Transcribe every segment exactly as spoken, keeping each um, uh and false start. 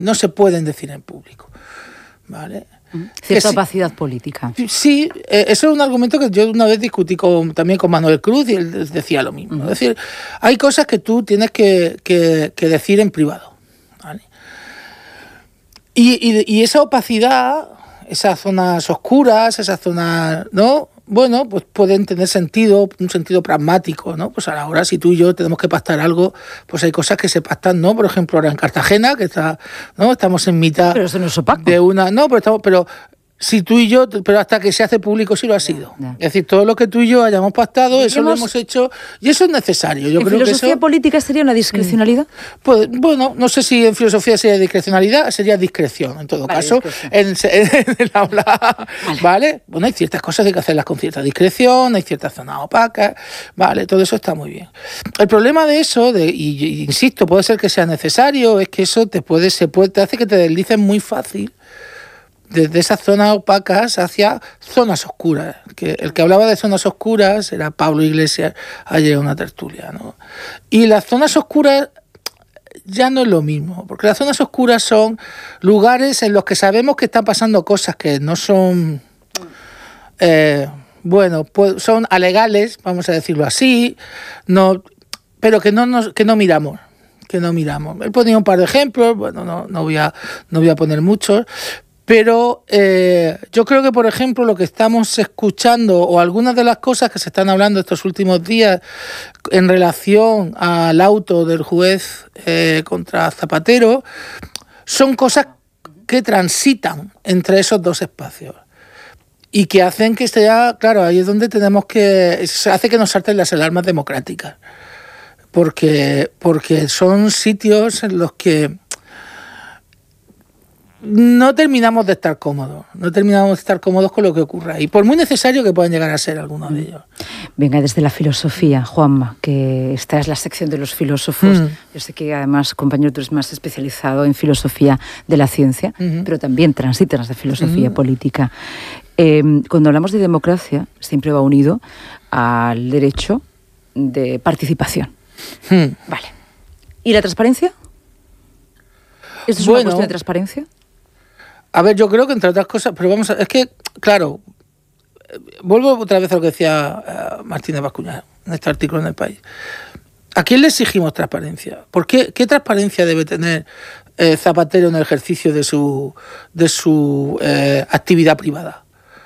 no se pueden decir en público, ¿vale? Cierta que opacidad sí, política. Sí, eh, eso es un argumento que yo una vez discutí con, también con Manuel Cruz y él decía lo mismo. Uh-huh. Es decir, hay cosas que tú tienes que, que, que decir en privado, ¿vale? Y, y, y esa opacidad, esas zonas oscuras, esas zonas, ¿no? Bueno, pues pueden tener sentido, un sentido pragmático, ¿no? Pues a la hora, si tú y yo tenemos que pactar algo, pues hay cosas que se pactan, ¿no? Por ejemplo, ahora en Cartagena, que está, ¿no? Estamos en mitad pero eso no es opaco. de una... No, pero estamos... Pero, si tú y yo, pero hasta que se hace público sí lo ha sido. Ya, ya. Es decir, todo lo que tú y yo hayamos pactado, eso hemos, lo hemos hecho y eso es necesario. Yo ¿En creo filosofía que eso, política sería una discrecionalidad? Pues bueno, no sé si en filosofía sería discrecionalidad, sería discreción en todo vale, caso. En, en, en el habla, vale. ¿vale? Bueno, hay ciertas cosas que hay que hacerlas con cierta discreción, hay ciertas zonas opacas, vale, todo eso está muy bien. El problema de eso, de, y, y insisto, puede ser que sea necesario, es que eso te puede, se puede, te hace que te deslices muy fácil desde esas zonas opacas hacia zonas oscuras. Que el que hablaba de zonas oscuras era Pablo Iglesias ayer en una tertulia, ¿no? Y las zonas oscuras ya no es lo mismo, porque las zonas oscuras son lugares en los que sabemos que están pasando cosas que no son, eh, bueno, pues son alegales, vamos a decirlo así, no, pero que no, nos, que no miramos. que no miramos. Él ponía un par de ejemplos, bueno, no, no, voy, a, no voy a poner muchos, pero eh, yo creo que, por ejemplo, lo que estamos escuchando o algunas de las cosas que se están hablando estos últimos días en relación al auto del juez eh, contra Zapatero son cosas que transitan entre esos dos espacios y que hacen que sea, claro, ahí es donde tenemos que, se hace que nos salten las alarmas democráticas, porque, porque son sitios en los que no terminamos de estar cómodos, no terminamos de estar cómodos con lo que ocurra y por muy necesario que puedan llegar a ser algunos de ellos. Venga, desde la filosofía, Juanma, que esta es la sección de los filósofos. Mm. Yo sé que además, compañero, tú eres más especializado en filosofía de la ciencia, mm-hmm. pero también transitas de filosofía mm-hmm. política. Eh, cuando hablamos de democracia, siempre va unido al derecho de participación. Mm. Vale. ¿Y la transparencia? ¿Esto es bueno, una cuestión de transparencia? A ver, yo creo que entre otras cosas, pero vamos a... Es que, claro, vuelvo otra vez a lo que decía uh, Martínez Bascuñán en este artículo en El País. ¿A quién le exigimos transparencia? ¿Por qué, qué transparencia debe tener eh, Zapatero en el ejercicio de su, de su eh, actividad privada?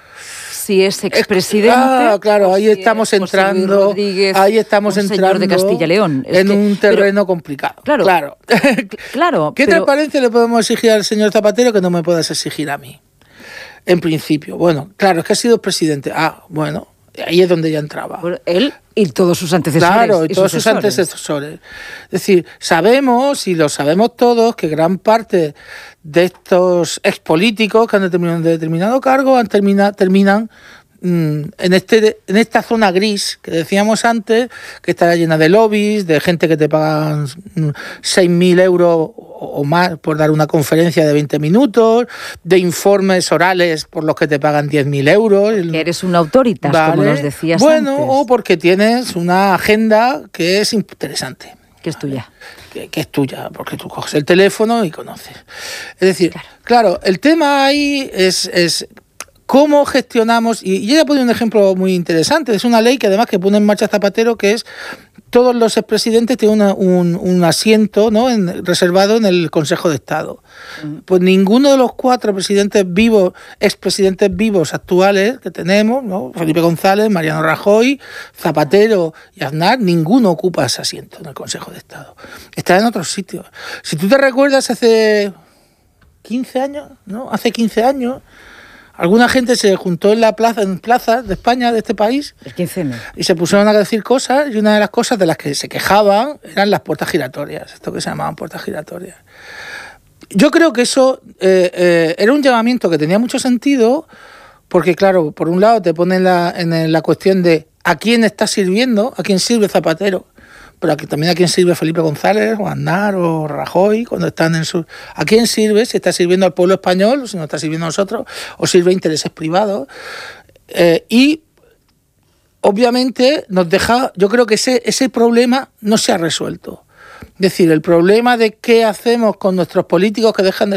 Si es expresidente. Ah, claro, ahí si estamos entrando. Rodríguez, ahí estamos entrando de Castilla y León. Es en que, un terreno pero, complicado. Claro. Claro. claro ¿Qué pero... transparencia le podemos exigir al señor Zapatero que no me puedas exigir a mí? En principio. Bueno, claro, es que ha sido presidente. Ah, bueno, ahí es donde ya entraba. Bueno, él y todos sus antecesores. Claro, y, y todos sus antecesores. Es decir, sabemos, y lo sabemos todos, que gran parte de estos expolíticos que han determinado determinado cargo han termina, terminan mmm, en, este, en esta zona gris que decíamos antes, que está llena de lobbies, de gente que te pagan seis mil euros o más por dar una conferencia de veinte minutos, de informes orales por los que te pagan diez mil euros. Que eres un autoritas, ¿vale? Como nos decías bueno, antes. O porque tienes una agenda que es interesante. Que es tuya. Que, que es tuya, porque tú coges el teléfono y conoces. Es decir, claro, claro el tema ahí es, es cómo gestionamos, y, y ella ha ponido un ejemplo muy interesante, es una ley que además que pone en marcha Zapatero, que es todos los expresidentes tienen una, un, un asiento, ¿no?, en, reservado en el Consejo de Estado. Mm. Pues ninguno de los cuatro presidentes vivos, expresidentes vivos actuales que tenemos, ¿no?, Felipe González, Mariano Rajoy, Zapatero y Aznar, ninguno ocupa ese asiento en el Consejo de Estado. Está en otros sitios. Si tú te recuerdas, hace quince años, ¿no?, hace quince años, alguna gente se juntó en la plaza, en plazas de España, de este país, el quince eme, y se pusieron a decir cosas, y una de las cosas de las que se quejaban eran las puertas giratorias, esto que se llamaban puertas giratorias. Yo creo que eso eh, eh, era un llamamiento que tenía mucho sentido, porque claro, por un lado te pone en la, en la cuestión de a quién está sirviendo, a quién sirve Zapatero, pero aquí también a quién sirve Felipe González, o Aznar, o Rajoy, cuando están en su... ¿A quién sirve? Si está sirviendo al pueblo español, o si no está sirviendo a nosotros, o sirve a intereses privados. Eh, y, obviamente, nos deja... Yo creo que ese, ese problema no se ha resuelto. Es decir, el problema de qué hacemos con nuestros políticos que dejan de